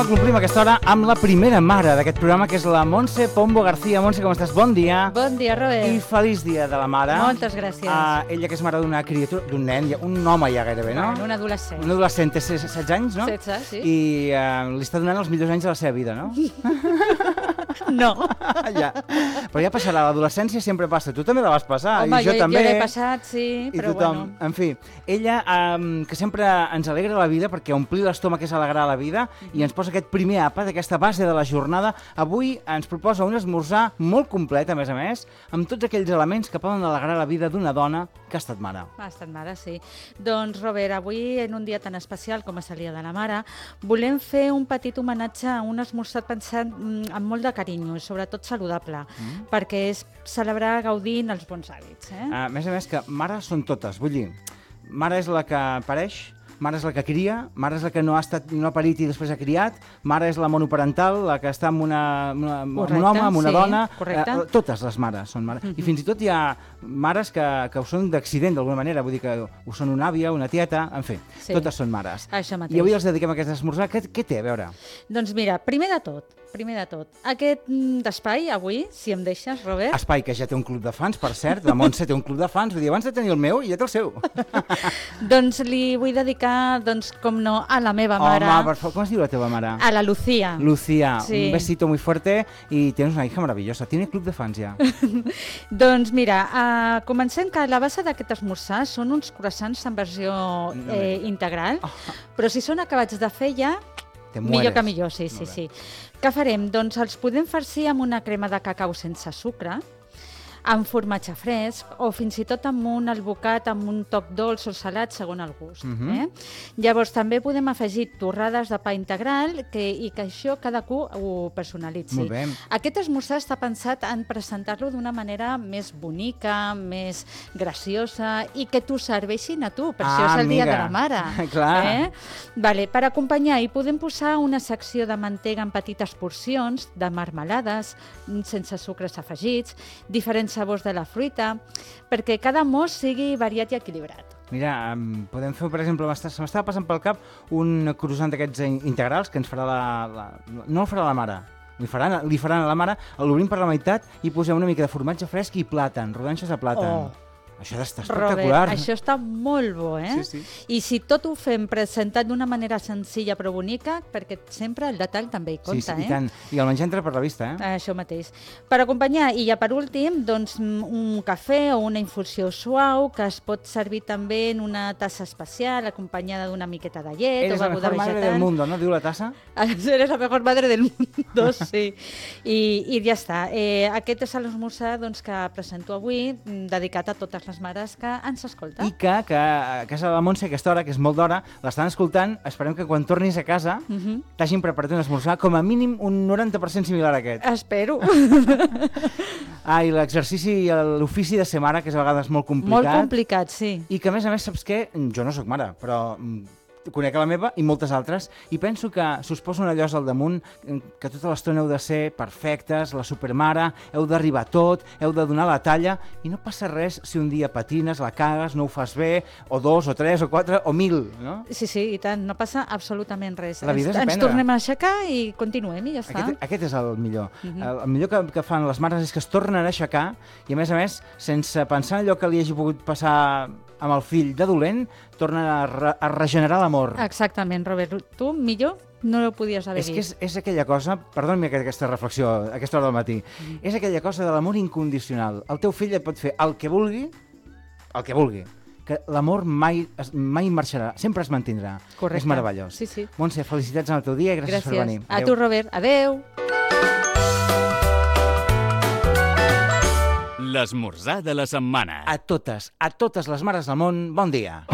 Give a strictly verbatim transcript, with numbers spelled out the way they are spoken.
Complim aquesta hora amb la primera mare d'aquest programa, que és la Montse Pombo García. Montse, com estàs? Bon dia. Bon dia, Robert. I feliç dia de la mare. Moltes gràcies. Uh, ella, que és mare d'una criatura, d'un nen, un home ja gairebé, no? Bueno, un adolescent. Un adolescent, té setze anys, no? setze, sí. I uh, li està donant els millors anys de la seva vida, no? No. Ja. Però ja passarà, l'adolescència sempre passa. Tu també la vas passar, Home, i jo, jo també. Jo l'he passat, sí, I però tothom. bueno. En fi, ella, um, que sempre ens alegra la vida, perquè omplir l'estómac és alegrar la vida, mm-hmm. i ens posa aquest primer àpat, aquesta base de la jornada. Avui ens proposa un esmorzar molt complet, a més a més, amb tots aquells elements que poden alegrar la vida d'una dona que ha estat mare. Ha estat mare, sí. Doncs, Robert, avui, en un dia tan especial com és el Dia de la Mare, volem fer un petit homenatge a un esmorzar pensat mm, amb molt de carinyo i sobretot saludable, mm. perquè és celebrar gaudint els bons hàbits. Eh? A més a més que mares són totes, vull dir, mare és la que pareix, mare és la que cria, mare és la que no ha, estat, no ha parit i després ha criat, mare és la monoparental, la que està amb, una, una, correcte, amb un home, amb una sí, dona. Correcte. Eh, totes les mares són mares. Mm-hmm. I fins i tot hi ha mares que, que ho són d'accident d'alguna manera, vull dir que ho són una àvia, una tieta, en fi, sí. Totes són mares. Això mateix. I avui els dediquem a aquest esmorzar. Què, què té, a veure? Doncs mira, primer de tot, primer de tot, aquest d'espai avui, si em deixes, Robert. Espai que ja té un club de fans, per cert, la Montse té un club de fans, vull dir, abans de tenir el meu, ja té el seu. Doncs li vull dedicar, doncs, com no, a la meva mare. Home, per favor, com es diu la teva mare? A la Lucía. Lucía, sí. Un besito muy fuerte y tienes una hija maravillosa. Tiene club de fans ja. Doncs mira, uh, comencem que la base d'aquest esmorzar són uns croissants en versió eh, integral, oh. però si són acabats de fer ja, millor que millor, sí, sí, sí. Què farem? Doncs els podem farcir amb una crema de cacau sense sucre, amb formatge fresc o fins i tot amb un albocat amb un toc dolç o salat segons el gust. Uh-huh. eh? Llavors també podem afegir torrades de pa integral que, i que això cadascú ho personalitzi. Molt bé. Aquest esmorzar està pensat en presentar-lo d'una manera més bonica, més graciosa i que t'ho serveixin a tu, per ah, això és el amiga. Dia de la Mare. Clar. Eh? Vale, per acompanyar hi podem posar una secció de mantega en petites porcions, de marmelades, sense sucres afegits, diferents sabors de la fruita, perquè cada mos sigui variat i equilibrat. Mira, um, podem fer, per exemple, se m'estava passant pel cap un croissant d'aquests integrals que ens farà la... la no el farà la mare, li faran, li faran a la mare, l'obrim per la meitat i posem una mica de formatge fresc i plàtan, rodanxes de plàtan. Oh. Això està espectacular. Robert, això està molt bo, eh? Sí, sí. I si tot ho fem presentat d'una manera senzilla però bonica, perquè sempre el detall també hi compta, sí, sí, eh? I tant. I el menjar entra per la vista, eh? Això mateix. Per acompanyar, i ja per últim, doncs un cafè o una infusió suau que es pot servir també en una tassa especial, acompanyada d'una miqueta de llet Eres o beguda la mejor madre del mundo, no? Diu la tassa? Eres la mejor madre del mundo, sí. I, i ja està. Eh, aquest és l'esmorzar doncs, que presento avui, dedicat a totes les mares que ens escolten. I que, que a casa de la Montse, a aquesta hora, que és molt d'hora, l'estan escoltant, esperem que quan tornis a casa uh-huh. t'hagin preparat un esmorzar com a mínim un noranta per cent similar a aquest. Espero. Ah, i l'exercici i l'ofici de ser mare, que és a vegades molt complicat. Molt complicat, sí. I que, a més a més, saps què? Jo no sóc mare, però conec la meva i moltes altres, i penso que s'us posa una llosa al damunt, que tota l'estona heu de ser perfectes, la supermare, heu d'arribar a tot, heu de donar la talla, i no passa res si un dia patines, la cagues, no ho fas bé, o dos, o tres, o quatre, o mil, no? Sí, sí, i tant, no passa absolutament res. La vida és ens, aprendre. ens tornem a aixecar i continuem, i ja està. Aquest, aquest és el millor. Uh-huh. El, el millor que, que fan les mares és que es tornen a aixecar, i a més a més, sense pensar en allò que li hagi pogut passar amb el fill de dolent, tornen a, re, a regenerar l'amor. Exactament, Robert. Tu, millor, no ho podies haver és dit. Que és, és aquella cosa, perdoni aquesta reflexió, a aquesta hora del matí, mm. és aquella cosa de l'amor incondicional. El teu fill et pot fer el que vulgui, el que vulgui, que l'amor mai, mai marxarà, sempre es mantindrà. Correcte. És meravellós. Sí, sí. Montse, felicitats en el teu dia i gràcies, gràcies per venir. A tu, Robert. Adeu. L'esmorzar de la setmana. A totes, a totes les mares del món, bon dia.